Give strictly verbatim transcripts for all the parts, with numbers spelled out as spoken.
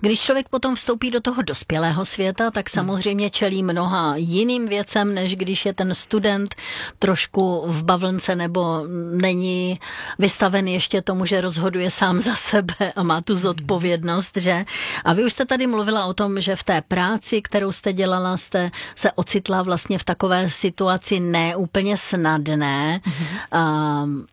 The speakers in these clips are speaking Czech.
Když člověk potom vstoupí do toho dospělého světa, tak samozřejmě čelí mnoha jiným věcem, než když je ten student trošku v bavlnce nebo není vystaven ještě tomu, že rozhoduje sám za sebe a má tu zodpovědnost, že? A vy už jste tady mluvila o tom, že v té práci, kterou jste dělala, jste se ocitla vlastně v takové situaci neúplně snadné. Mm-hmm.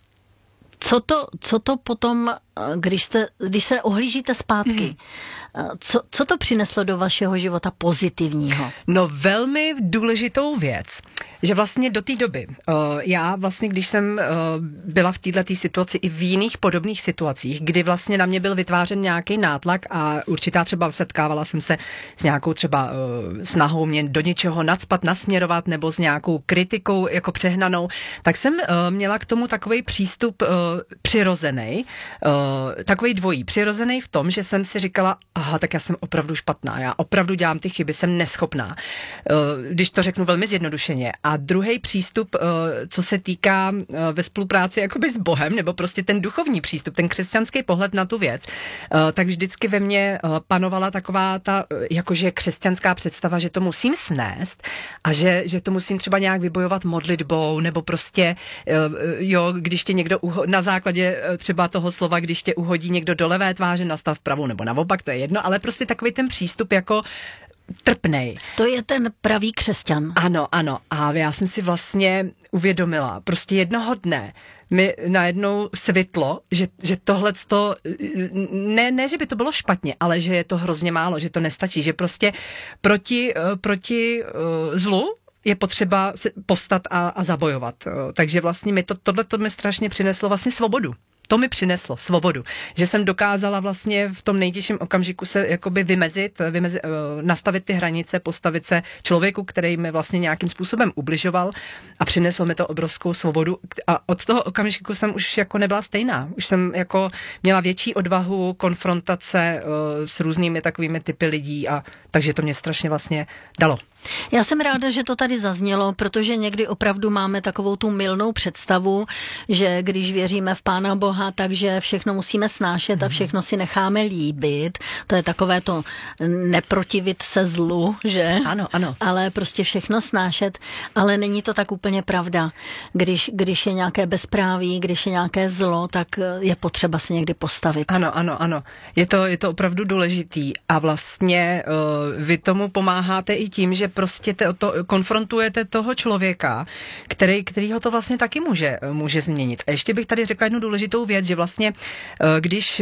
Co to, co to potom, když, jste, když se ohlížíte zpátky, hmm. co, co to přineslo do vašeho života pozitivního? No velmi důležitou věc, že vlastně do té doby, uh, já vlastně, když jsem uh, byla v této situaci i v jiných podobných situacích, kdy vlastně na mě byl vytvářen nějaký nátlak a určitá třeba setkávala jsem se s nějakou třeba uh, snahou mě do něčeho nacpat, nasměrovat nebo s nějakou kritikou jako přehnanou, tak jsem uh, měla k tomu takový přístup uh, přirozený, uh, takový dvojí. Přirozený v tom, že jsem si říkala, aha, tak já jsem opravdu špatná, já opravdu dělám ty chyby, jsem neschopná. Uh, když to řeknu velmi zjednodušeně. A druhý přístup, co se týká ve spolupráci jakoby s Bohem, nebo prostě ten duchovní přístup, ten křesťanský pohled na tu věc, tak vždycky ve mně panovala taková ta jakože křesťanská představa, že to musím snést a že, že to musím třeba nějak vybojovat modlitbou, nebo prostě, jo, když tě někdo uho- na základě třeba toho slova, když tě uhodí někdo do levé tváře, nastav pravou, nebo naopak, to je jedno, ale prostě takový ten přístup jako trpnej. To je ten pravý křesťan. Ano, ano. A já jsem si vlastně uvědomila, prostě jednoho dne mi najednou světlo, že, že tohleto, ne, ne, že by to bylo špatně, ale že je to hrozně málo, že to nestačí, že prostě proti, proti uh, zlu je potřeba povstat a, a zabojovat. Takže vlastně mi to, tohleto mi strašně přineslo vlastně svobodu. To mi přineslo svobodu, že jsem dokázala vlastně v tom nejtěžším okamžiku se jakoby vymezit, vymezit, nastavit ty hranice, postavit se člověku, který mi vlastně nějakým způsobem ubližoval a přinesl mi to obrovskou svobodu a od toho okamžiku jsem už jako nebyla stejná. Už jsem jako měla větší odvahu, konfrontace uh, s různými takovými typy lidí a takže to mě strašně vlastně dalo. Já jsem ráda, že to tady zaznělo, protože někdy opravdu máme takovou tu mylnou představu, že když věříme v Pána Boha, takže všechno musíme snášet a všechno si necháme líbit. To je takové to neprotivit se zlu, že? Ano, ano. Ale prostě všechno snášet, ale není to tak úplně pravda. Když, když je nějaké bezpráví, když je nějaké zlo, tak je potřeba se někdy postavit. Ano, ano, ano. Je to, je to opravdu důležitý a vlastně uh, vy tomu pomáháte i tím, že prostě to, to konfrontujete toho člověka, který, který ho to vlastně taky může, může změnit. A ještě bych tady řekla jednu důležitou věc, že vlastně, když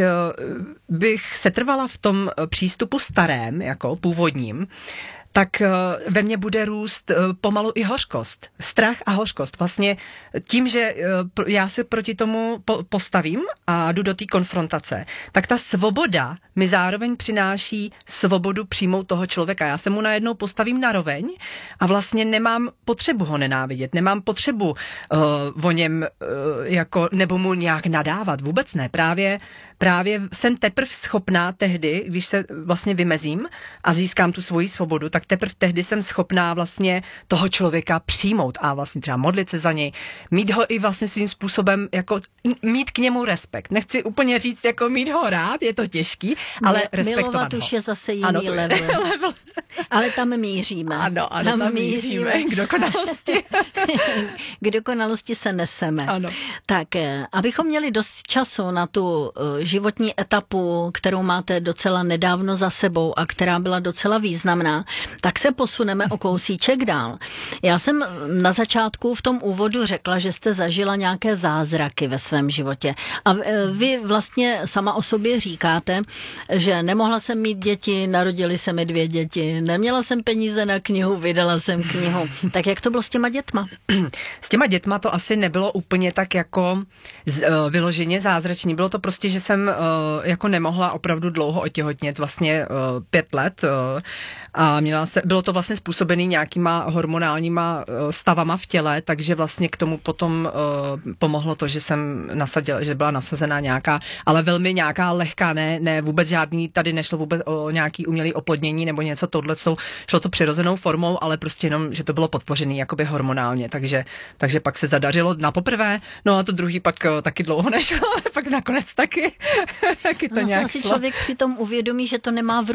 bych setrvala v tom přístupu starém, jako původním, tak ve mně bude růst pomalu i hořkost. Strach a hořkost. Vlastně tím, že já se proti tomu postavím a jdu do té konfrontace, tak ta svoboda mi zároveň přináší svobodu přijmout toho člověka. Já se mu najednou postavím na roveň a vlastně nemám potřebu ho nenávidět, nemám potřebu uh, o něm uh, jako, nebo mu nějak nadávat. Vůbec ne. Právě, právě jsem teprve schopná tehdy, když se vlastně vymezím a získám tu svoji svobodu, tak teprve tehdy jsem schopná vlastně toho člověka přijmout a vlastně třeba modlit se za něj, mít ho i vlastně svým způsobem, jako mít k němu respekt. Nechci úplně říct, jako mít ho rád, je to těžký, ale ne, respektovat milovat ho. Už je zase jiný ano, level. level. Ale tam míříme. Ano, ano, tam, tam míříme. míříme. K dokonalosti. K dokonalosti se neseme. Ano. Tak, abychom měli dost času na tu životní etapu, kterou máte docela nedávno za sebou a která byla docela významná, tak se posuneme o kousíček dál. Já jsem na začátku v tom úvodu řekla, že jste zažila nějaké zázraky ve svém životě. A vy vlastně sama o sobě říkáte, že nemohla jsem mít děti, narodily se mi dvě děti, neměla jsem peníze na knihu, vydala jsem knihu. Tak jak to bylo s těma dětma? S těma dětma to asi nebylo úplně tak jako z, uh, vyloženě zázračný. Bylo to prostě, že jsem uh, jako nemohla opravdu dlouho otěhotnět, vlastně uh, pět let uh, a měla se, bylo to vlastně způsobený nějakýma hormonálníma uh, stavama v těle, takže vlastně k tomu potom uh, pomohlo to, že jsem nasadila, že byla nasazená nějaká, ale velmi nějaká lehká, ne, ne vůbec žádný, tady nešlo vůbec o nějaký umělý oplodnění nebo něco tohle, šlo to přirozenou formou, ale prostě jenom, že to bylo podpořený jakoby hormonálně, takže, takže pak se zadařilo na poprvé, no a to druhý pak uh, taky dlouho nešlo, ale pak nakonec taky, taky to no, nějak si šlo. Člověk přitom uvědomí, že to nemá v